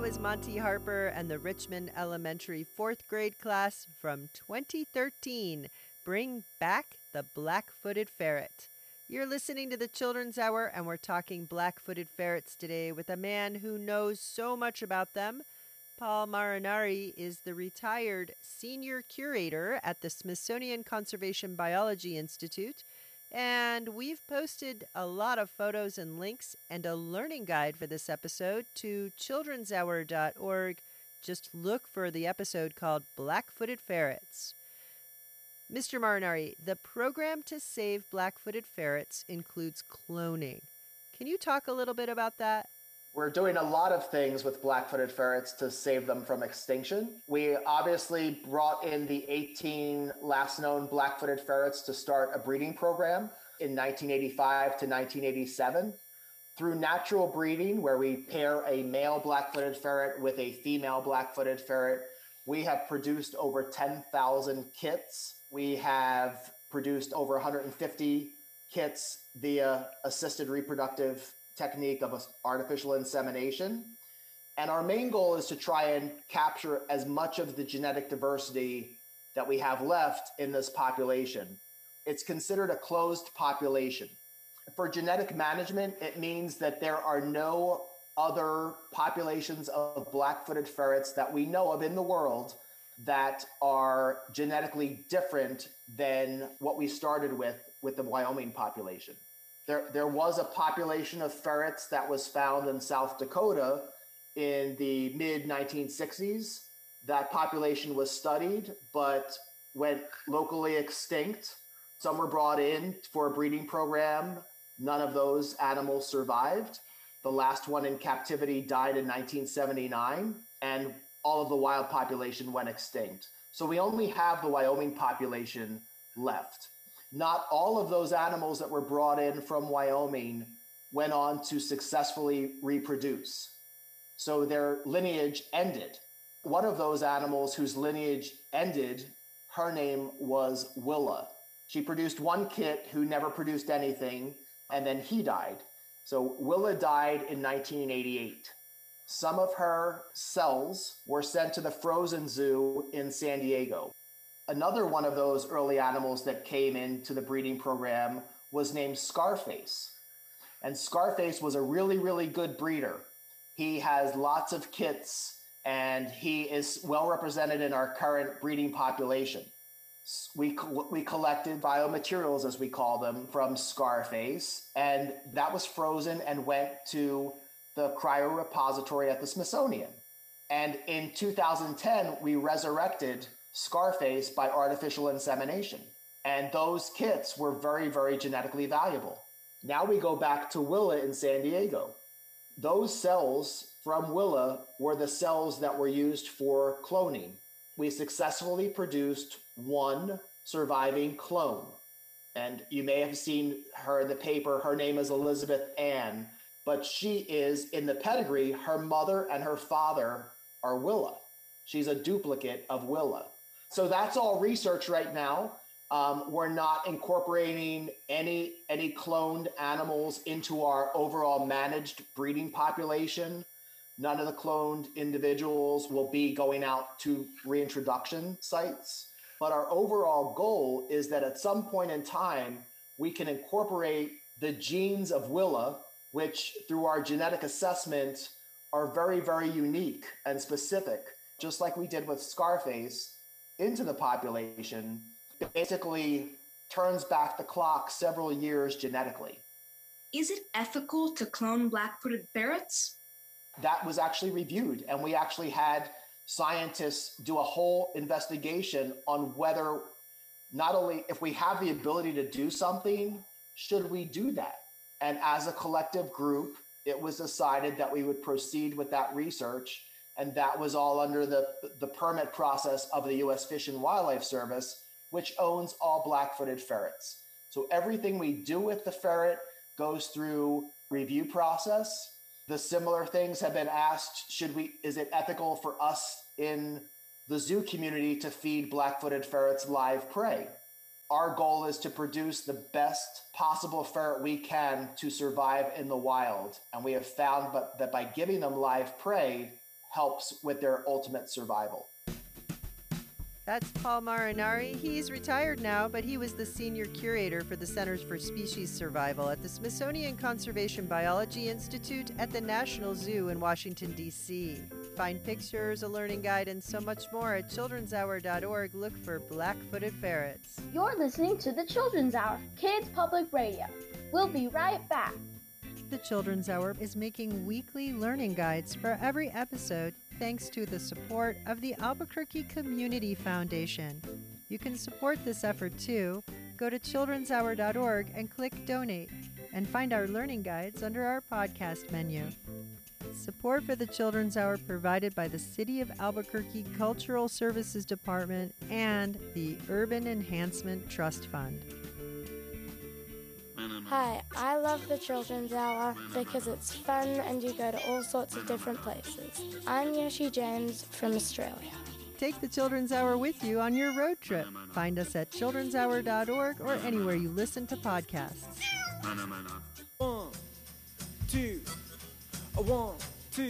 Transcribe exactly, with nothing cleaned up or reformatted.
was Monty Harper and the Richmond Elementary fourth grade class from twenty thirteen, Bring Back the Black-Footed Ferret. You're listening to the Children's Hour, and we're talking black-footed ferrets today with a man who knows so much about them. Paul Marinari is the retired senior curator at the Smithsonian Conservation Biology Institute, and we've posted a lot of photos and links and a learning guide for this episode to children's hour dot org. Just look for the episode called Black-Footed Ferrets. Mister Marinari, the program to save black-footed ferrets includes cloning. Can you talk a little bit about that? We're doing a lot of things with black-footed ferrets to save them from extinction. We obviously brought in the eighteen last known black-footed ferrets to start a breeding program in nineteen eighty-five to nineteen eighty-seven. Through natural breeding, where we pair a male black-footed ferret with a female black-footed ferret, we have produced over ten thousand kits. We have produced over one hundred fifty kits via assisted reproductive technique of artificial insemination. And our main goal is to try and capture as much of the genetic diversity that we have left in this population. It's considered a closed population. For genetic management, it means that there are no other populations of black-footed ferrets that we know of in the world that are genetically different than what we started with with the Wyoming population. There, there was a population of ferrets that was found in South Dakota in the mid nineteen sixties. That population was studied, but went locally extinct. Some were brought in for a breeding program. None of those animals survived. The last one in captivity died in nineteen seventy-nine, and all of the wild population went extinct. So we only have the Wyoming population left. Not all of those animals that were brought in from Wyoming went on to successfully reproduce. So their lineage ended. One of those animals whose lineage ended, her name was Willa. She produced one kit who never produced anything, and then he died. So Willa died in nineteen eighty-eight. Some of her cells were sent to the Frozen Zoo in San Diego. Another one of those early animals that came into the breeding program was named Scarface. And Scarface was a really, really good breeder. He has lots of kits, and he is well represented in our current breeding population. We, we collected biomaterials, as we call them, from Scarface, and that was frozen and went to the cryorepository at the Smithsonian. And in two thousand ten, we resurrected Scarface by artificial insemination. And those kits were very, very genetically valuable. Now we go back to Willa in San Diego. Those cells from Willa were the cells that were used for cloning. We successfully produced one surviving clone. And you may have seen her in the paper. Her name is Elizabeth Ann, but she is, in the pedigree, her mother and her father are Willa. She's a duplicate of Willa. So that's all research right now. Um, we're not incorporating any, any cloned animals into our overall managed breeding population. None of the cloned individuals will be going out to reintroduction sites. But our overall goal is that at some point in time, we can incorporate the genes of Willa, which through our genetic assessment are very, very unique and specific, just like we did with Scarface, into the population. It basically turns back the clock several years genetically. Is it ethical to clone black-footed ferrets? That was actually reviewed, and we actually had scientists do a whole investigation on whether, not only if we have the ability to do something, should we do that? And as a collective group, it was decided that we would proceed with that research, and that was all under the, the permit process of the U S Fish and Wildlife Service, which owns all black-footed ferrets. So everything we do with the ferret goes through review process. The similar things have been asked, should we, is it ethical for us in the zoo community to feed black-footed ferrets live prey? Our goal is to produce the best possible ferret we can to survive in the wild. And we have found but that by giving them live prey, helps with their ultimate survival. That's Paul Marinari. He's retired now, but he was the senior curator for the Centers for Species Survival at the Smithsonian Conservation Biology Institute at the National Zoo in Washington, D C Find pictures, a learning guide, and so much more at children's hour dot org. Look for black-footed ferrets. You're listening to the Children's Hour, Kids Public Radio. We'll be right back. The Children's Hour is making weekly learning guides for every episode thanks to the support of the Albuquerque Community Foundation. You can support this effort too. Go to children's hour dot org and click Donate, and find our learning guides under our podcast menu. Support for the Children's Hour provided by the City of Albuquerque Cultural Services Department and the Urban Enhancement Trust Fund. Hi, I love the Children's Hour because it's fun and you go to all sorts of different places. I'm Yoshi James from Australia. Take the Children's Hour with you on your road trip. Find us at children's hour dot org or anywhere you listen to podcasts. One, two, a one.